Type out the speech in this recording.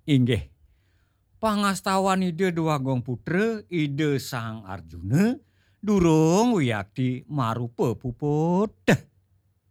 Inggih, pangastawan ide Dewagong Putra, ide Sang Arjuna durung wiyadi marupa puput.